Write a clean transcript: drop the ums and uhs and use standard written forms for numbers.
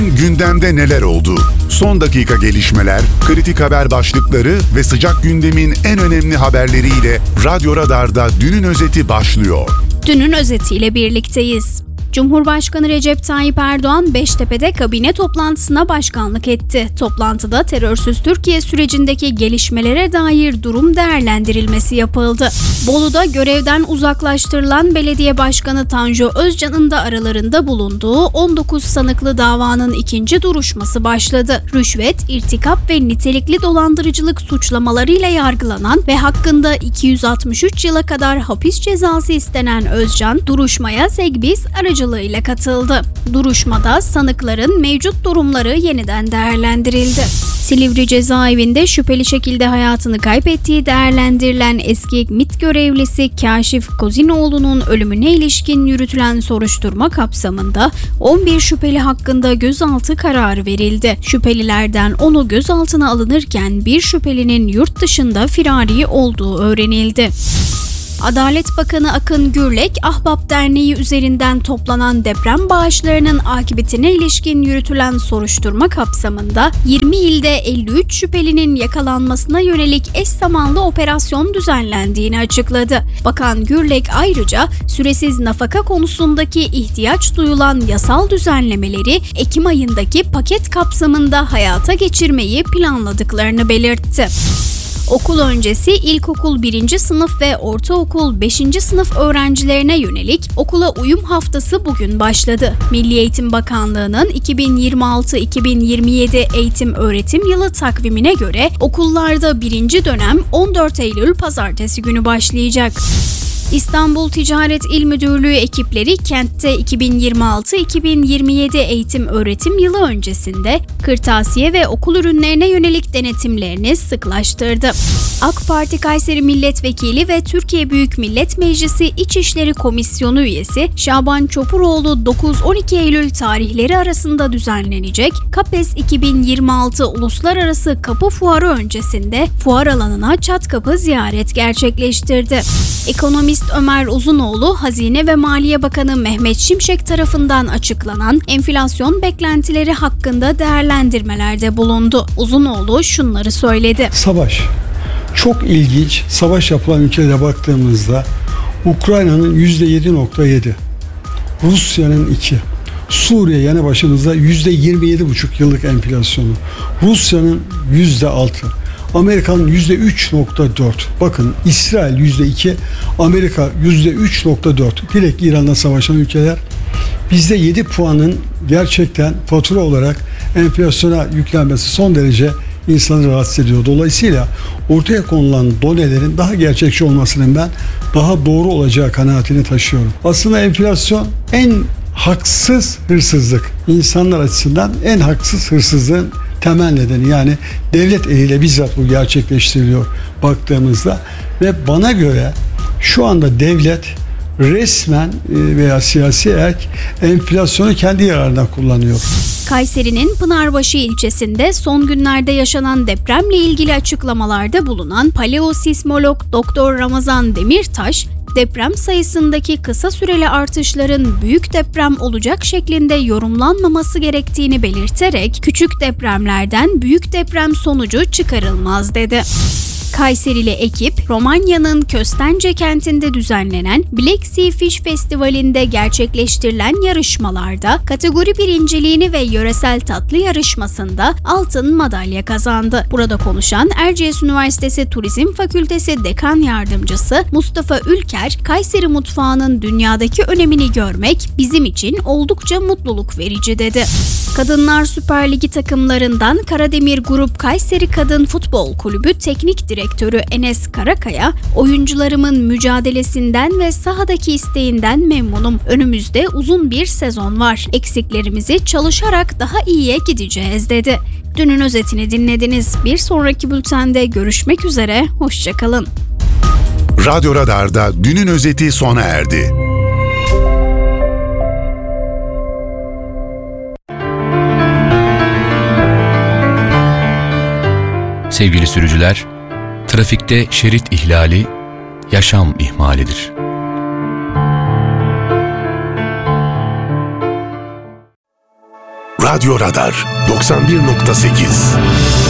Gündemde neler oldu? Son dakika gelişmeler, kritik haber başlıkları ve sıcak gündemin en önemli haberleriyle Radyo Radar'da Dünün Özeti başlıyor. Dünün özetiyle birlikteyiz. Cumhurbaşkanı Recep Tayyip Erdoğan Beştepe'de kabine toplantısına başkanlık etti. Toplantıda terörsüz Türkiye sürecindeki gelişmelere dair durum değerlendirilmesi yapıldı. Bolu'da görevden uzaklaştırılan belediye başkanı Tanju Özcan'ın da aralarında bulunduğu 19 sanıklı davanın ikinci duruşması başladı. Rüşvet, irtikap ve nitelikli dolandırıcılık suçlamalarıyla yargılanan ve hakkında 263 yıla kadar hapis cezası istenen Özcan, duruşmaya Segbis aracılığıyla katıldı. Duruşmada sanıkların mevcut durumları yeniden değerlendirildi. Silivri cezaevinde şüpheli şekilde hayatını kaybettiği değerlendirilen eski MİT görevlisi Kaşif Kozinoğlu'nun ölümüne ilişkin yürütülen soruşturma kapsamında 11 şüpheli hakkında gözaltı kararı verildi. Şüphelilerden 10'u gözaltına alınırken bir şüphelinin yurt dışında firari olduğu öğrenildi. Adalet Bakanı Akın Gürlek, Ahbap Derneği üzerinden toplanan deprem bağışlarının akıbetine ilişkin yürütülen soruşturma kapsamında 20 ilde 53 şüphelinin yakalanmasına yönelik eş zamanlı operasyon düzenlendiğini açıkladı. Bakan Gürlek ayrıca süresiz nafaka konusundaki ihtiyaç duyulan yasal düzenlemeleri Ekim ayındaki paket kapsamında hayata geçirmeyi planladıklarını belirtti. Okul öncesi ilkokul 1. sınıf ve ortaokul 5. sınıf öğrencilerine yönelik okula uyum haftası bugün başladı. Milli Eğitim Bakanlığı'nın 2026-2027 eğitim öğretim yılı takvimine göre okullarda 1. dönem 14 Eylül Pazartesi günü başlayacak. İstanbul Ticaret İl Müdürlüğü ekipleri kentte 2026-2027 eğitim öğretim yılı öncesinde kırtasiye ve okul ürünlerine yönelik denetimlerini sıklaştırdı. AK Parti Kayseri Milletvekili ve Türkiye Büyük Millet Meclisi İçişleri Komisyonu üyesi Şaban Çopuroğlu 9-12 Eylül tarihleri arasında düzenlenecek KAPES 2026 Uluslararası Kapı Fuarı öncesinde fuar alanına Çatkapı ziyaret gerçekleştirdi. Ekonomist Ömer Uzunoğlu, Hazine ve Maliye Bakanı Mehmet Şimşek tarafından açıklanan enflasyon beklentileri hakkında değerlendirmelerde bulundu. Uzunoğlu şunları söyledi. Savaş. Çok ilginç. Savaş yapılan ülkelere baktığımızda Ukrayna'nın %7.7, Rusya'nın 2, Suriye yanı başımızda %27,5 yıllık enflasyonu, Rusya'nın %6, Amerika'nın %3.4. Bakın İsrail %2, Amerika %3.4. Direkt İran'la savaşan ülkeler. Bizde 7 puanın gerçekten fatura olarak enflasyona yüklenmesi son derece insanı rahatsız ediyor. Dolayısıyla ortaya konulan donelerin daha gerçekçi olmasının ben daha doğru olacağı kanaatini taşıyorum. Aslında enflasyon en haksız hırsızlık. İnsanlar açısından en haksız hırsızlığın temel nedeni, yani devlet eliyle bizzat bu gerçekleştiriliyor baktığımızda ve bana göre şu anda devlet resmen veya siyasi erk enflasyonu kendi yararına kullanıyor. Kayseri'nin Pınarbaşı ilçesinde son günlerde yaşanan depremle ilgili açıklamalarda bulunan paleosismolog Doktor Ramazan Demirtaş, deprem sayısındaki kısa süreli artışların büyük deprem olacak şeklinde yorumlanmaması gerektiğini belirterek küçük depremlerden büyük deprem sonucu çıkarılmaz dedi. Kayserili ekip, Romanya'nın Köstence kentinde düzenlenen Black Sea Fish Festivali'nde gerçekleştirilen yarışmalarda kategori birinciliğini ve yöresel tatlı yarışmasında altın madalya kazandı. Burada konuşan Erciyes Üniversitesi Turizm Fakültesi Dekan Yardımcısı Mustafa Ülker, Kayseri mutfağının dünyadaki önemini görmek bizim için oldukça mutluluk verici dedi. Kadınlar Süper Ligi takımlarından Karademir Grup Kayseri Kadın Futbol Kulübü Teknik Direktörü Enes Karakaya, oyuncularımın mücadelesinden ve sahadaki isteğinden memnunum. Önümüzde uzun bir sezon var. Eksiklerimizi çalışarak daha iyiye gideceğiz dedi. Dünün özetini dinlediniz. Bir sonraki bültende görüşmek üzere. Hoşça kalın. Radyo Radar'da Dünün özeti sona erdi. Sevgili sürücüler, trafikte şerit ihlali yaşam ihmalidir. Radyo Radar 91.8